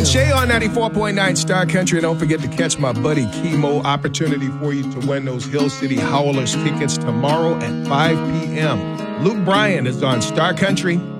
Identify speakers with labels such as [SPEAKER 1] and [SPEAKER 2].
[SPEAKER 1] Shay on 94.9 Star Country. And don't forget to catch my buddy Chemo. Opportunity for you to win those Hill City Howlers tickets tomorrow at 5 p.m. Luke Bryan is on Star Country